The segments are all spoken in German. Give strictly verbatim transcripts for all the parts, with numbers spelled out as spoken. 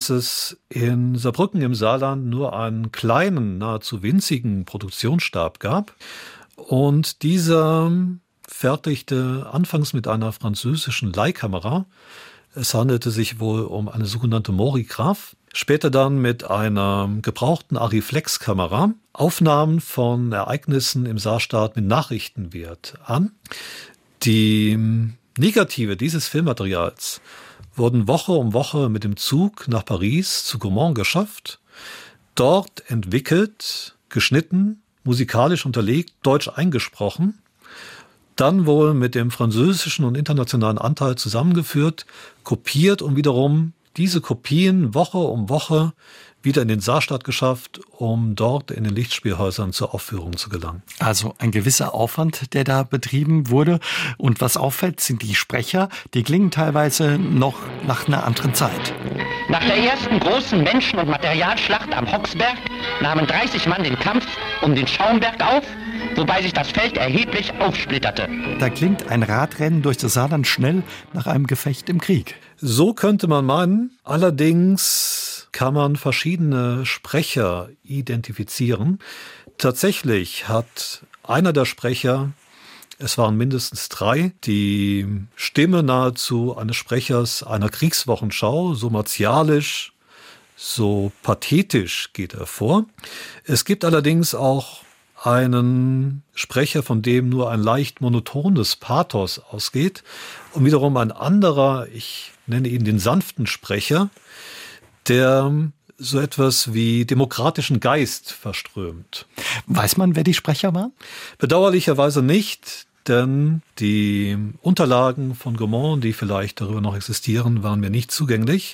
dass es in Saarbrücken im Saarland nur einen kleinen, nahezu winzigen Produktionsstab gab. Und dieser fertigte anfangs mit einer französischen Leihkamera. Es handelte sich wohl um eine sogenannte Morigraph. Später dann mit einer gebrauchten Arriflex-Kamera Aufnahmen von Ereignissen im Saarstaat mit Nachrichtenwert an. Die Negative dieses Filmmaterials wurden Woche um Woche mit dem Zug nach Paris zu Gaumont geschafft, dort entwickelt, geschnitten, musikalisch unterlegt, deutsch eingesprochen, dann wohl mit dem französischen und internationalen Anteil zusammengeführt, kopiert und wiederum diese Kopien Woche um Woche wieder in den Saarstaat geschafft, um dort in den Lichtspielhäusern zur Aufführung zu gelangen. Also ein gewisser Aufwand, der da betrieben wurde. Und was auffällt, sind die Sprecher, die klingen teilweise noch nach einer anderen Zeit. Nach der ersten großen Menschen- und Materialschlacht am Hoxberg nahmen dreißig Mann den Kampf um den Schaumberg auf, wobei sich das Feld erheblich aufsplitterte. Da klingt ein Radrennen durch das Saarland schnell nach einem Gefecht im Krieg. So könnte man meinen. Allerdings kann man verschiedene Sprecher identifizieren. Tatsächlich hat einer der Sprecher, es waren mindestens drei, die Stimme nahezu eines Sprechers einer Kriegswochenschau, so martialisch, so pathetisch geht er vor. Es gibt allerdings auch einen Sprecher, von dem nur ein leicht monotones Pathos ausgeht, und wiederum ein anderer, ich nenne ihn den sanften Sprecher, der so etwas wie demokratischen Geist verströmt. Weiß man, wer die Sprecher waren? Bedauerlicherweise nicht, denn die Unterlagen von Gaumont, die vielleicht darüber noch existieren, waren mir nicht zugänglich,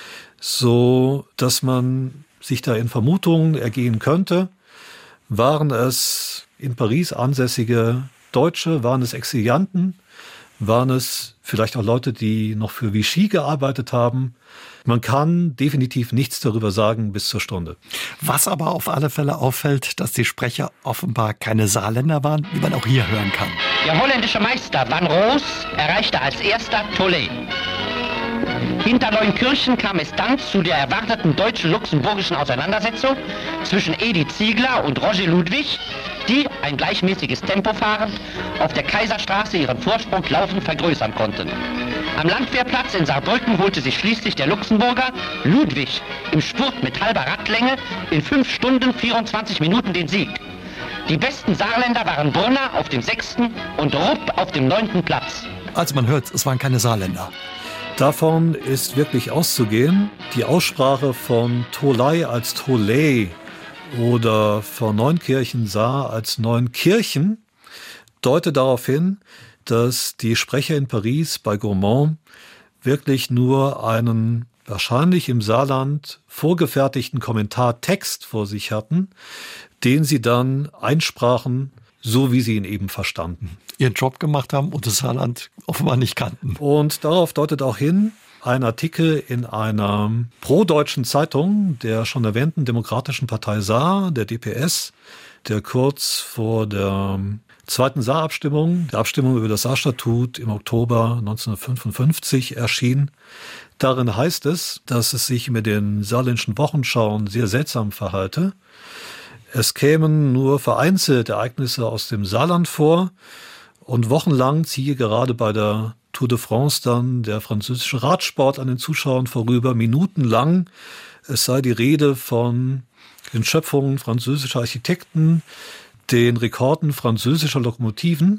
so dass man sich da in Vermutungen ergehen könnte. Waren es in Paris ansässige Deutsche, waren es Exilianten, waren es vielleicht auch Leute, die noch für Vichy gearbeitet haben. Man kann definitiv nichts darüber sagen bis zur Stunde. Was aber auf alle Fälle auffällt, dass die Sprecher offenbar keine Saarländer waren, wie man auch hier hören kann. Der holländische Meister Van Roos erreichte als erster Tollet. Hinter Neunkirchen kam es dann zu der erwarteten deutsch-luxemburgischen Auseinandersetzung zwischen Edi Ziegler und Roger Ludwig, die, ein gleichmäßiges Tempo fahrend, auf der Kaiserstraße ihren Vorsprung laufend vergrößern konnten. Am Landwehrplatz in Saarbrücken holte sich schließlich der Luxemburger Ludwig im Spurt mit halber Radlänge in fünf Stunden vierundzwanzig Minuten den Sieg. Die besten Saarländer waren Brunner auf dem sechsten und Rupp auf dem neunten Platz. Also man hört, es waren keine Saarländer. Davon ist wirklich auszugehen. Die Aussprache von Tolai als Tolay oder von Neunkirchen Saar als Neunkirchen deutet darauf hin, dass die Sprecher in Paris bei Gaumont wirklich nur einen wahrscheinlich im Saarland vorgefertigten Kommentartext vor sich hatten, den sie dann einsprachen, so wie sie ihn eben verstanden. Ihren Job gemacht haben und das Saarland offenbar nicht kannten. Und darauf deutet auch hin ein Artikel in einer pro-deutschen Zeitung der schon erwähnten Demokratischen Partei Saar, der D P S, der kurz vor der zweiten Saarabstimmung, der Abstimmung über das Saarstatut im Oktober neunzehnhundertfünfundfünfzig erschien. Darin heißt es, dass es sich mit den saarländischen Wochenschauen sehr seltsam verhalte. Es kämen nur vereinzelt Ereignisse aus dem Saarland vor und wochenlang ziehe gerade bei der Tour de France dann der französische Radsport an den Zuschauern vorüber, minutenlang. Es sei die Rede von den Schöpfungen französischer Architekten, den Rekorden französischer Lokomotiven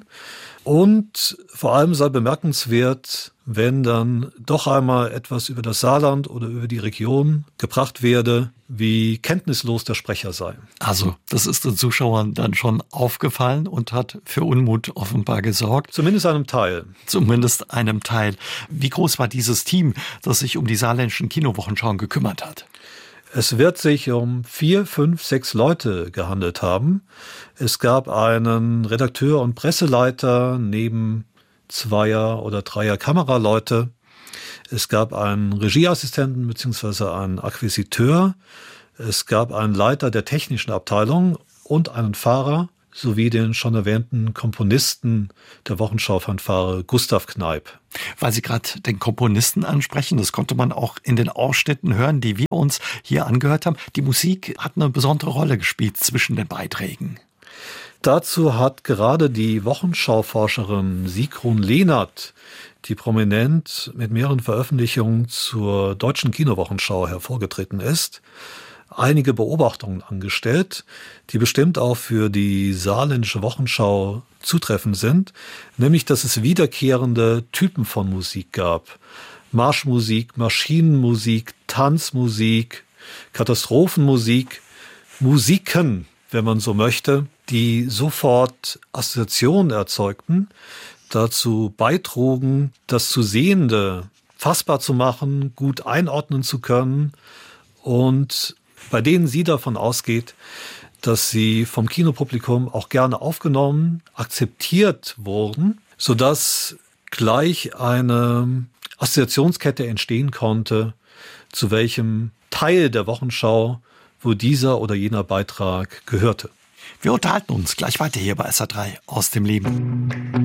und vor allem sei bemerkenswert, wenn dann doch einmal etwas über das Saarland oder über die Region gebracht werde, wie kenntnislos der Sprecher sei. Also, das ist den Zuschauern dann schon aufgefallen und hat für Unmut offenbar gesorgt. Zumindest einem Teil. Zumindest einem Teil. Wie groß war dieses Team, das sich um die saarländischen Kinowochenschauen gekümmert hat? Es wird sich um vier, fünf, sechs Leute gehandelt haben. Es gab einen Redakteur und Presseleiter neben zweier oder dreier Kameraleute. Es gab einen Regieassistenten bzw. einen Akquisiteur. Es gab einen Leiter der technischen Abteilung und einen Fahrer sowie den schon erwähnten Komponisten der Wochenschau-Fanfare Gustav Kneip. Weil Sie gerade den Komponisten ansprechen, das konnte man auch in den Ausschnitten hören, die wir uns hier angehört haben. Die Musik hat eine besondere Rolle gespielt zwischen den Beiträgen. Dazu hat gerade die Wochenschau-Forscherin Sigrun Lehnert, die prominent mit mehreren Veröffentlichungen zur deutschen Kinowochenschau hervorgetreten ist, einige Beobachtungen angestellt, die bestimmt auch für die saarländische Wochenschau zutreffend sind, nämlich dass es wiederkehrende Typen von Musik gab. Marschmusik, Maschinenmusik, Tanzmusik, Katastrophenmusik, Musiken, wenn man so möchte, die sofort Assoziationen erzeugten, dazu beitrugen, das zu Sehende fassbar zu machen, gut einordnen zu können und bei denen sie davon ausgeht, dass sie vom Kinopublikum auch gerne aufgenommen, akzeptiert wurden, sodass gleich eine Assoziationskette entstehen konnte, zu welchem Teil der Wochenschau wo dieser oder jener Beitrag gehörte. Wir unterhalten uns gleich weiter hier bei S R drei aus dem Leben.